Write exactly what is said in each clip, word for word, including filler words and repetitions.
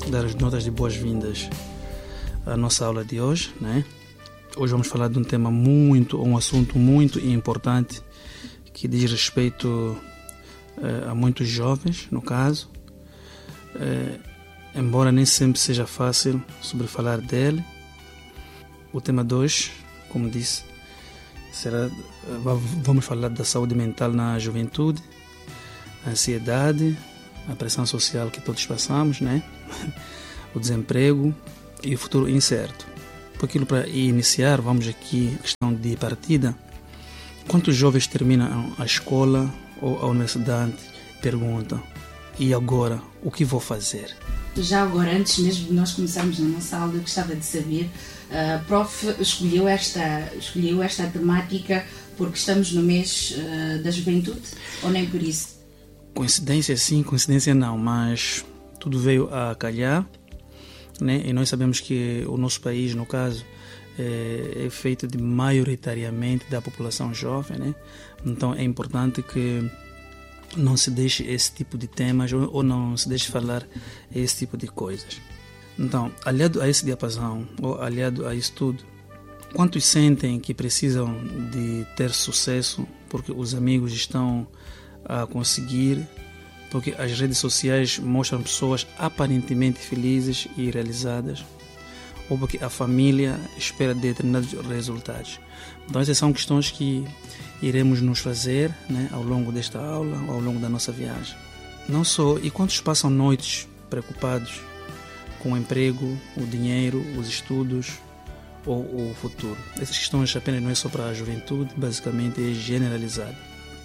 dar as notas de boas-vindas à nossa aula de hoje, né? Hoje vamos falar de um tema muito, um assunto muito importante que diz respeito eh, a muitos jovens, no caso, eh, embora nem sempre seja fácil sobre falar dele. O tema dois, como disse, será, vamos falar da saúde mental na juventude, a ansiedade, a pressão social que todos passamos, né? O desemprego e o futuro incerto. Por aquilo, para iniciar, vamos aqui, questão de partida. Quantos jovens terminam a escola ou a universidade? Perguntam, e agora, o que vou fazer? Já agora, antes mesmo de nós começarmos a nossa aula, eu gostava de saber, a prof escolheu esta, escolheu esta temática porque estamos no mês uh, da juventude, ou nem por isso? Coincidência sim, coincidência não, mas tudo veio a calhar, né? E nós sabemos que o nosso país, no caso, é, é feito de maioritariamente da população jovem, né? Então é importante que não se deixe esse tipo de temas ou, ou não se deixe falar esse tipo de coisas. Então, aliado a esse diapasão, ou aliado a isso tudo, quantos sentem que precisam de ter sucesso porque os amigos estão a conseguir, porque as redes sociais mostram pessoas aparentemente felizes e realizadas, ou porque a família espera determinados resultados? Então essas são questões que iremos nos fazer, né, ao longo desta aula, ao longo da nossa viagem. Não só, e quantos passam noites preocupados com o emprego, o dinheiro, os estudos ou o futuro? Essas questões apenas não é só para a juventude, basicamente é generalizado.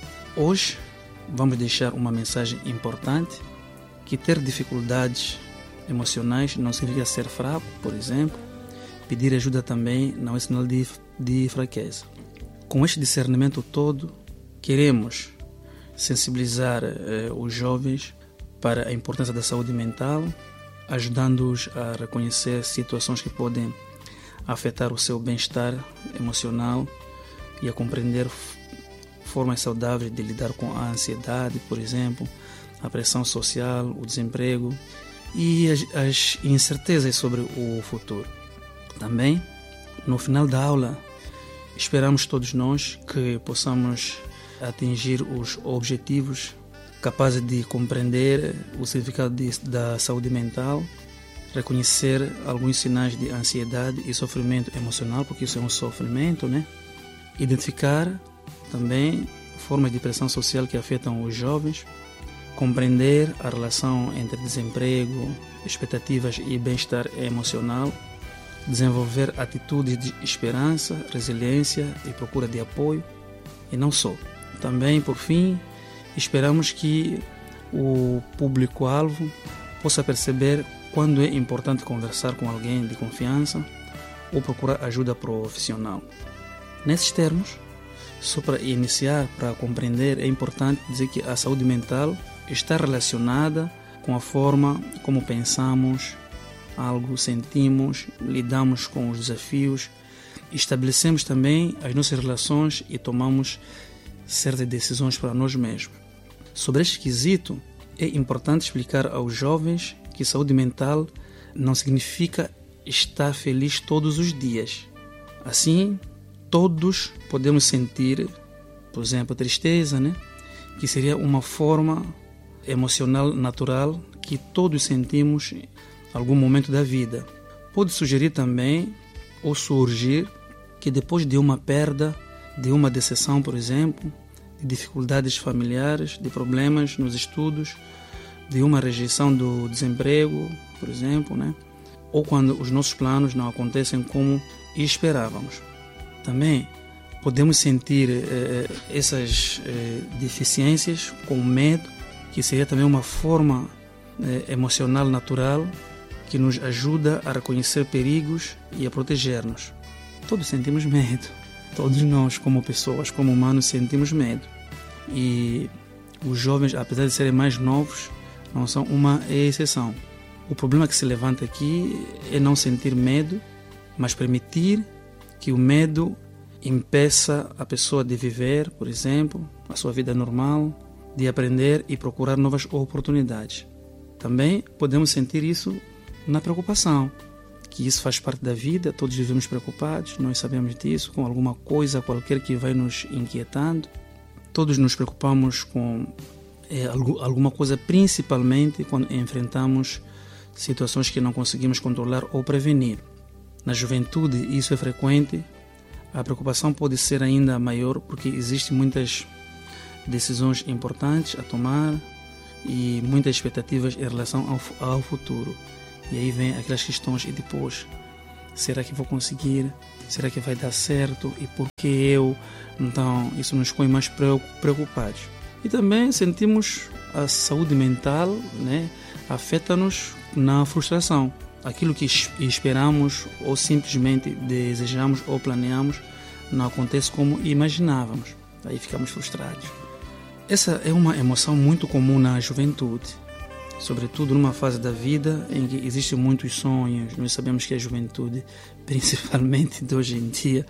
Hoje vamos deixar uma mensagem importante, que ter dificuldades emocionais não significa ser fraco, por exemplo. Pedir ajuda também não é sinal de, de fraqueza. Com este discernimento todo, queremos sensibilizar eh, os jovens para a importância da saúde mental, ajudando-os a reconhecer situações que podem afetar o seu bem-estar emocional e a compreender formas saudáveis de lidar com a ansiedade, por exemplo, a pressão social, o desemprego e as, as incertezas sobre o futuro. Também, no final da aula, esperamos todos nós que possamos atingir os objetivos capazes de compreender o significado de, da saúde mental, reconhecer alguns sinais de ansiedade e sofrimento emocional, porque isso é um sofrimento, né? Identificar também formas de pressão social que afetam os jovens, compreender a relação entre desemprego, expectativas e bem-estar emocional, desenvolver atitudes de esperança, resiliência e procura de apoio, e não só. Também, por fim, esperamos que o público-alvo possa perceber quando é importante conversar com alguém de confiança ou procurar ajuda profissional. Nesses termos, só para iniciar, para compreender, é importante dizer que a saúde mental está relacionada com a forma como pensamos, algo sentimos, lidamos com os desafios, estabelecemos também as nossas relações e tomamos certas decisões para nós mesmos. Sobre este quesito, é importante explicar aos jovens que saúde mental não significa estar feliz todos os dias. Assim, todos podemos sentir, por exemplo, tristeza, né? Que seria uma forma emocional natural que todos sentimos em algum momento da vida. Pode sugerir também, ou surgir, que depois de uma perda, de uma decepção, por exemplo, de dificuldades familiares, de problemas nos estudos, de uma rejeição do desemprego, por exemplo, né? Ou quando os nossos planos não acontecem como esperávamos. Também podemos sentir eh, essas eh, deficiências com medo, que seria também uma forma eh, emocional natural que nos ajuda a reconhecer perigos e a proteger-nos. Todos sentimos medo. Todos nós, como pessoas, como humanos, sentimos medo. E os jovens, apesar de serem mais novos, não são uma exceção. O problema que se levanta aqui é não sentir medo, mas permitir que o medo impeça a pessoa de viver, por exemplo, a sua vida normal, de aprender e procurar novas oportunidades. Também podemos sentir isso na preocupação, que isso faz parte da vida, todos vivemos preocupados, nós sabemos disso, com alguma coisa qualquer que vai nos inquietando. Todos nos preocupamos com é, alguma coisa, principalmente quando enfrentamos situações que não conseguimos controlar ou prevenir. Na juventude isso é frequente, a preocupação pode ser ainda maior porque existem muitas decisões importantes a tomar e muitas expectativas em relação ao, ao futuro. E aí vem aquelas questões, e depois, será que vou conseguir? Será que vai dar certo? E por que eu? Então, isso nos põe mais preocupados. E também sentimos a saúde mental, né? Afeta-nos na frustração. Aquilo que esperamos ou simplesmente desejamos ou planeamos não acontece como imaginávamos. Aí ficamos frustrados. Essa é uma emoção muito comum na juventude, sobretudo numa fase da vida em que existem muitos sonhos. Nós sabemos que a juventude, principalmente de hoje em dia,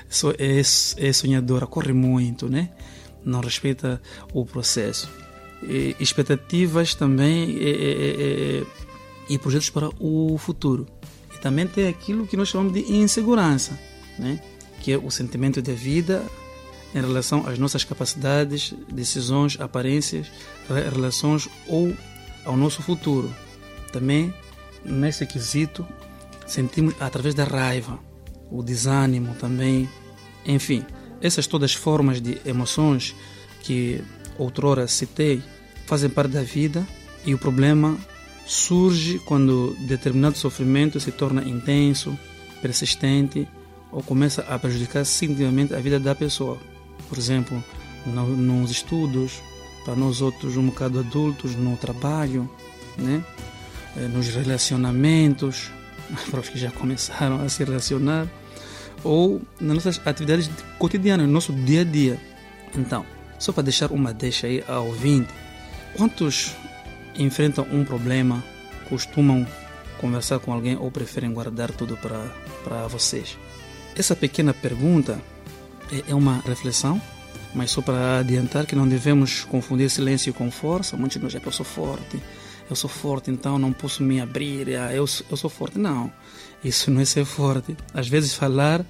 é sonhadora, corre muito, né? Não respeita o processo. E expectativas também e, e, e, e projetos para o futuro. E também tem aquilo que nós chamamos de insegurança, né? Que é o sentimento de vida em relação às nossas capacidades, decisões, aparências, relações ou ao nosso futuro. Também, nesse quesito, sentimos através da raiva, o desânimo também. Enfim, essas todas formas de emoções que outrora citei fazem parte da vida, e o problema surge quando determinado sofrimento se torna intenso, persistente ou começa a prejudicar significativamente a vida da pessoa. Por exemplo, no, nos estudos, para nós outros um bocado adultos, no trabalho, né? Nos relacionamentos, para os que já começaram a se relacionar, ou nas nossas atividades cotidianas, no nosso dia a dia. Então, só para deixar uma deixa aí ao ouvinte, quantos enfrentam um problema, costumam conversar com alguém ou preferem guardar tudo para, para vocês? Essa pequena pergunta é uma reflexão, mas só para adiantar que não devemos confundir silêncio com força. Muitos de nós dizem, eu sou forte, eu sou forte, então não posso me abrir, eu, eu sou forte. Não, isso não é ser forte. Às vezes falar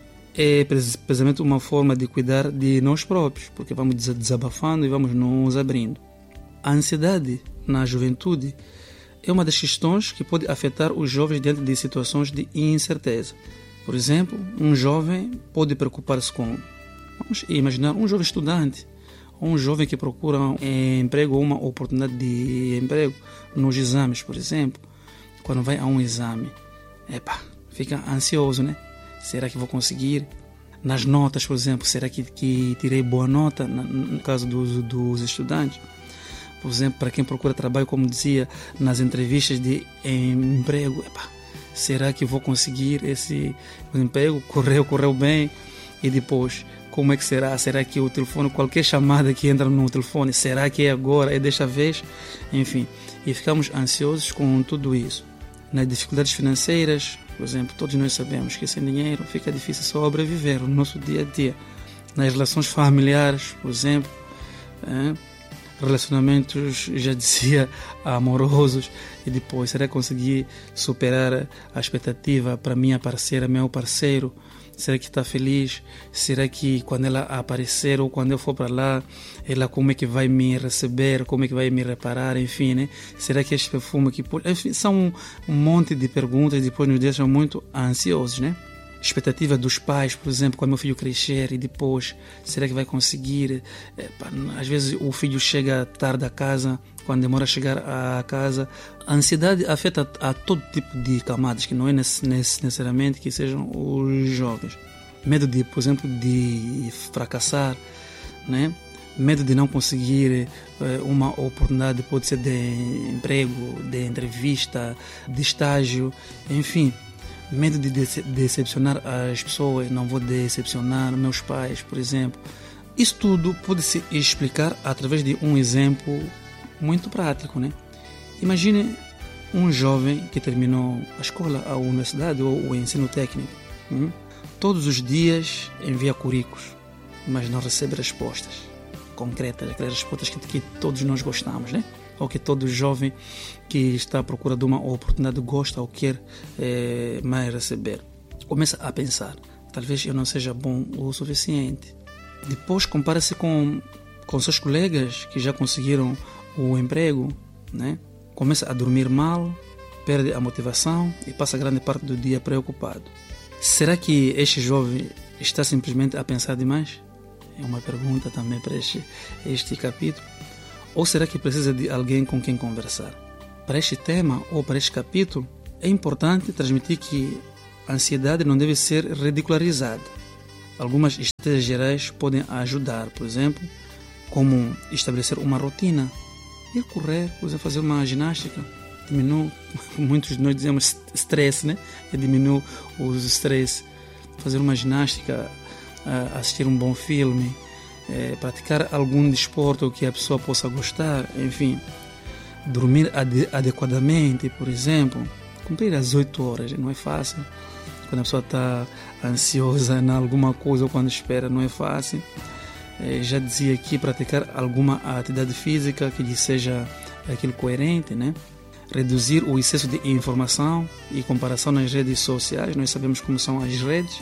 é precisamente uma forma de cuidar de nós próprios, porque vamos desabafando e vamos nos abrindo. A ansiedade na juventude é uma das questões que pode afetar os jovens diante de situações de incerteza. Por exemplo, um jovem pode preocupar-se com, vamos imaginar, um jovem estudante, ou um jovem que procura um emprego ou uma oportunidade de emprego nos exames, por exemplo. Quando vai a um exame, epa, fica ansioso, né? Será que vou conseguir? Nas notas, por exemplo, será que, que tirei boa nota, no caso dos, dos estudantes? Por exemplo, para quem procura trabalho, como dizia, nas entrevistas de emprego, epa, será que vou conseguir esse emprego? Correu, correu bem. E depois, como é que será? Será que o telefone, qualquer chamada que entra no telefone, será que é agora, é desta vez? Enfim, e ficamos ansiosos com tudo isso. Nas dificuldades financeiras, por exemplo, todos nós sabemos que sem dinheiro fica difícil sobreviver no nosso dia a dia. Nas relações familiares, por exemplo, é, relacionamentos, já dizia, amorosos, e depois, será que consegui superar a expectativa para minha parceira, meu parceiro? Será que está feliz? Será que quando ela aparecer ou quando eu for para lá, ela como é que vai me receber? Como é que vai me reparar? Enfim, né? Será que este perfume aqui... Enfim, são um, um monte de perguntas e depois nos deixam muito ansiosos, né? Expectativa dos pais, por exemplo, quando meu filho crescer e depois, será que vai conseguir? É, às vezes o filho chega tarde a casa, quando demora a chegar a casa. A ansiedade afeta a todo tipo de camadas, que não é necessariamente que sejam os jovens. Medo de, por exemplo, de fracassar, né? Medo de não conseguir uma oportunidade, pode ser de emprego, de entrevista, de estágio, enfim. Medo de dece- decepcionar as pessoas, não vou decepcionar meus pais, por exemplo. Isso tudo pode se explicar através de um exemplo muito prático, né? Imagine um jovem que terminou a escola, a universidade ou o ensino técnico. Hum? Todos os dias envia currículos, mas não recebe respostas concretas, aquelas respostas que, que todos nós gostamos, né? ou que todo jovem que está à procura de uma oportunidade gosta ou quer é, mais receber. Começa a pensar, talvez eu não seja bom o suficiente. Depois compara-se com, com seus colegas que já conseguiram o emprego, né? Começa a dormir mal, perde a motivação e passa grande parte do dia preocupado. Será que este jovem está simplesmente a pensar demais? É uma pergunta também para este, este capítulo. Ou será que precisa de alguém com quem conversar? Para este tema ou para este capítulo, é importante transmitir que a ansiedade não deve ser ridicularizada. Algumas estratégias gerais podem ajudar, por exemplo, como estabelecer uma rotina, ir correr, por exemplo, fazer uma ginástica, diminui, muitos de nós dizemos stress, né? Diminui os stress, fazer uma ginástica, assistir um bom filme, praticar algum desporto que a pessoa possa gostar, enfim, dormir ade- adequadamente, por exemplo, cumprir as oito horas, não é fácil. Quando a pessoa está ansiosa em alguma coisa ou quando espera, não é fácil. É, já dizia aqui, praticar alguma atividade física que lhe seja aquilo coerente, né? Reduzir o excesso de informação e comparação nas redes sociais. Nós sabemos como são as redes.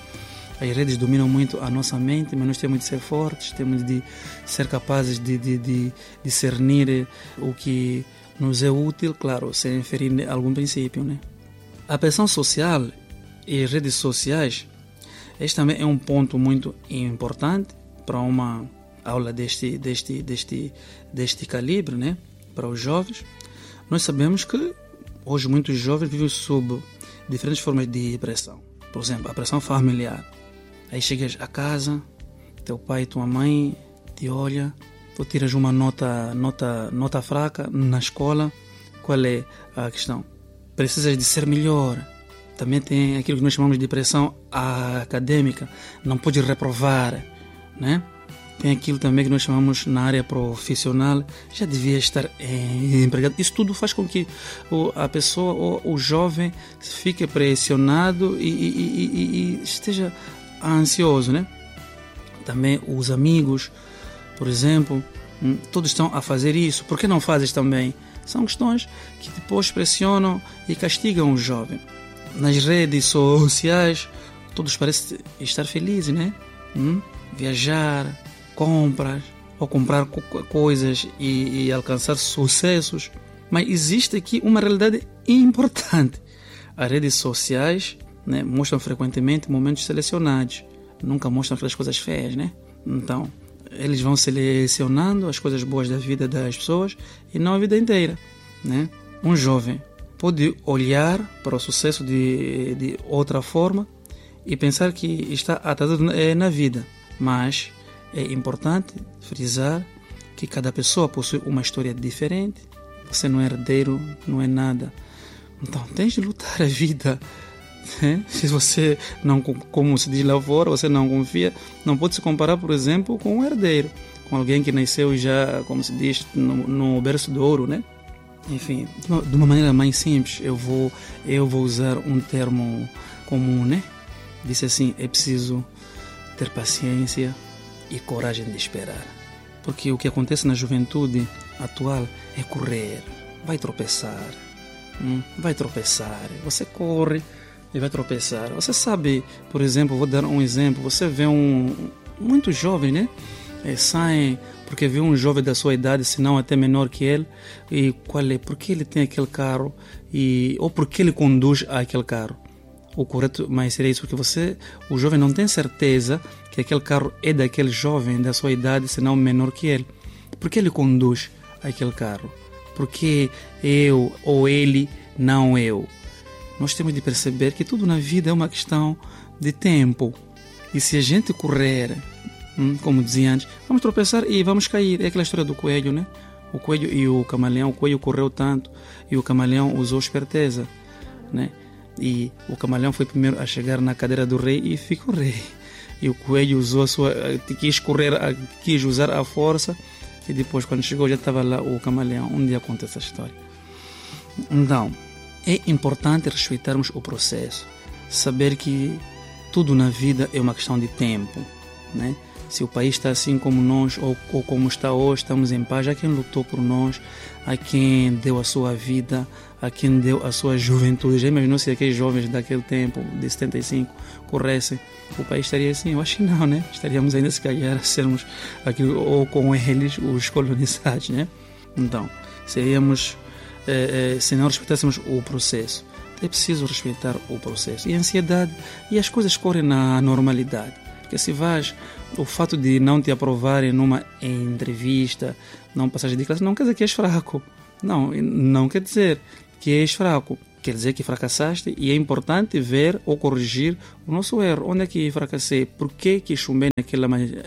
As redes dominam muito a nossa mente, mas nós temos de ser fortes, temos de ser capazes de, de, de discernir o que nos é útil, claro, sem ferir algum princípio, né? A pressão social e redes sociais, este também é um ponto muito importante para uma aula deste, deste, deste, deste calibre, né? Para os jovens. Nós sabemos que hoje muitos jovens vivem sob diferentes formas de pressão. Por exemplo, a pressão familiar. Aí chegas a casa, teu pai e tua mãe te olham, tu tiras uma nota, nota, nota fraca na escola. Qual é a questão? Precisas de ser melhor. Também tem aquilo que nós chamamos de pressão acadêmica. Não pode reprovar, né? Tem aquilo também que nós chamamos na área profissional. Já devia estar eh, empregado. Isso tudo faz com que o, a pessoa, o, o jovem, fique pressionado e, e, e, e esteja ansioso, né? Também os amigos, por exemplo, todos estão a fazer isso. Por que não fazes também? São questões que depois pressionam e castigam o jovem. Nas redes sociais, todos parecem estar felizes, né? Hum? Viajar, compras, ou comprar co- coisas e, e alcançar sucessos. Mas existe aqui uma realidade importante. As redes sociais, né, mostram frequentemente momentos selecionados. Nunca mostram aquelas coisas feias, né? Então, eles vão selecionando as coisas boas da vida das pessoas e não a vida inteira, né? Um jovem pode olhar para o sucesso de, de outra forma e pensar que está atrasado na vida. Mas é importante frisar que cada pessoa possui uma história diferente. Você não é herdeiro, não é nada. Então, tens de lutar a vida. Né? Se você não, como se diz lá fora, você não confia, não pode se comparar, por exemplo, com um herdeiro, com alguém que nasceu já, como se diz, no, no berço de ouro, né? Enfim, de uma, de uma maneira mais simples, eu vou, eu vou usar um termo comum, né? Disse assim, é preciso ter paciência e coragem de esperar. Porque o que acontece na juventude atual é correr, vai tropeçar, hum? vai tropeçar, você corre e vai tropeçar. Você sabe, por exemplo, vou dar um exemplo, você vê um muito jovem, né? É, sai porque vê um jovem da sua idade, se não até menor que ele, e qual é? Por que ele tem aquele carro? E, ou por que ele conduz aquele carro? O correto mais seria isso, porque você, o jovem não tem certeza que aquele carro é daquele jovem da sua idade, se não menor que ele. Por que ele conduz aquele carro? Por que eu ou ele, não eu? Nós temos de perceber que tudo na vida é uma questão de tempo. E se a gente correr, hum, como dizia antes, vamos tropeçar e vamos cair. É aquela história do coelho, né? O coelho e o camaleão. O coelho correu tanto e o camaleão usou esperteza, né? E o camaleão foi primeiro a chegar na cadeira do rei e ficou rei. E o coelho usou a sua, quis correr, quis usar a força, e depois, quando chegou, já estava lá o camaleão. Um dia conta essa história. Então, é importante respeitarmos o processo, saber que tudo na vida é uma questão de tempo, né? Se o país está assim como nós, ou, ou como está hoje, estamos em paz, há quem lutou por nós, há quem deu a sua vida, há quem deu a sua juventude. Já imaginou se aqueles jovens daquele tempo, de setenta e cinco, corressem? O país estaria assim? Eu acho que não, né? Estaríamos ainda, se calhar, a sermos aquilo, ou com eles, os colonizados, né? Então, seríamos, eh, eh, se não respeitássemos o processo. É preciso respeitar o processo. E a ansiedade, e as coisas correm na normalidade. Porque se vais, o fato de não te aprovarem numa entrevista, não passagem de classe, não quer dizer que és fraco. Não, não quer dizer que és fraco. Quer dizer que fracassaste, e é importante ver ou corrigir o nosso erro. Onde é que fracassei? Por que que chumbei naquela...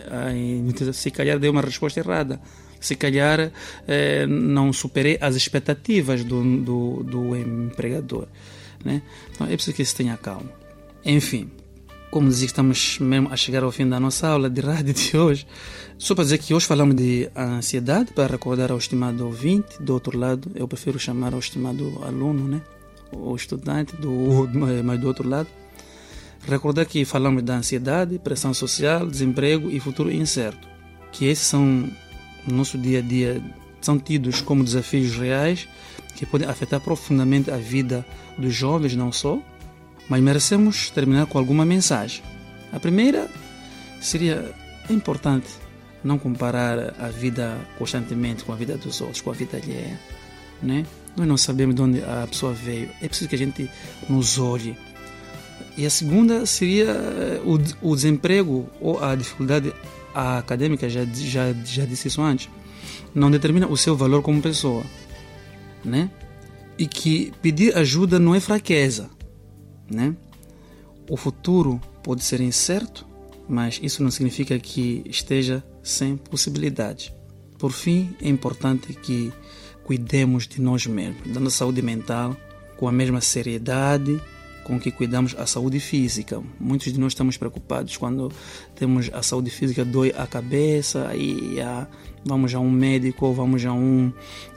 Se calhar dei uma resposta errada. Se calhar eh, não superei as expectativas do, do, do empregador, né? Então é preciso que se tenha calma. Enfim, como dizia, estamos mesmo a chegar ao fim da nossa aula de rádio de hoje. Só para dizer que hoje falamos de ansiedade, para recordar ao estimado ouvinte. Do outro lado, eu prefiro chamar ao estimado aluno, né? Ou estudante, do, mas do outro lado. Recordar que falamos da ansiedade, pressão social, desemprego e futuro incerto. Que esses são, no nosso dia a dia, são tidos como desafios reais que podem afetar profundamente a vida dos jovens, não só, mas merecemos terminar com alguma mensagem. A primeira seria: é importante não comparar a vida constantemente com a vida dos outros, com a vida alheia, né? Nós não sabemos de onde a pessoa veio. É preciso que a gente nos olhe. E a segunda seria o, o desemprego ou a dificuldade acadêmica, já, já, já disse isso antes, não determina o seu valor como pessoa, né? E que pedir ajuda não é fraqueza, né? O futuro pode ser incerto, mas isso não significa que esteja sem possibilidades. Por fim, é importante que cuidemos de nós mesmos, da nossa saúde mental, com a mesma seriedade com que cuidamos a saúde física. Muitos de nós estamos preocupados quando temos a saúde física, dói a cabeça, aí a, vamos a um médico ou vamos a um,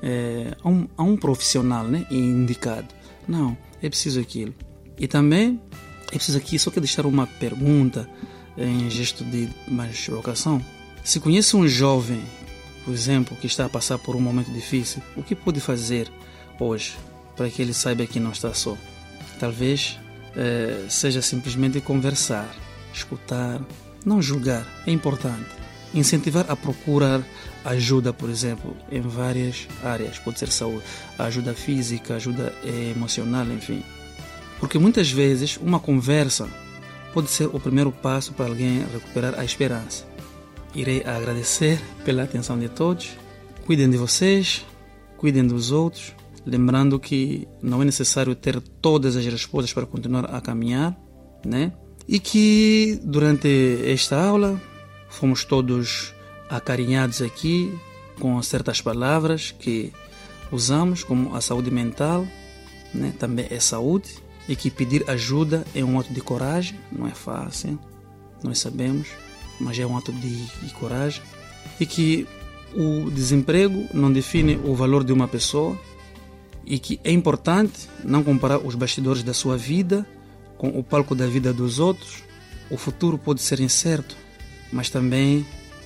é, a um, a um profissional, né, indicado. Não, é preciso aquilo. E também é preciso aqui, só que deixar uma pergunta em gesto de mais provocação. Se conhece um jovem, por exemplo, que está a passar por um momento difícil, o que pode fazer hoje para que ele saiba que não está só? Talvez eh, seja simplesmente conversar, escutar, não julgar, é importante. Incentivar a procurar ajuda, por exemplo, em várias áreas. Pode ser saúde, ajuda física, ajuda emocional, enfim. Porque muitas vezes uma conversa pode ser o primeiro passo para alguém recuperar a esperança. Irei agradecer pela atenção de todos. Cuidem de vocês, cuidem dos outros. Lembrando que não é necessário ter todas as respostas para continuar a caminhar, né? E que durante esta aula fomos todos acarinhados aqui com certas palavras que usamos, como a saúde mental, né? Também é saúde, e que pedir ajuda é um ato de coragem, não é fácil, nós sabemos, mas é um ato de, de coragem. E que o desemprego não define o valor de uma pessoa, e que é importante não comparar os bastidores da sua vida com o palco da vida dos outros. O futuro pode ser incerto, mas também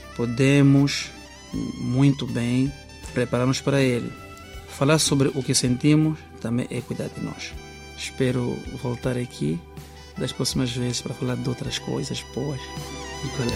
podemos muito bem preparar-nos para ele. Falar sobre o que sentimos também é cuidar de nós. Espero voltar aqui das próximas vezes para falar de outras coisas boas.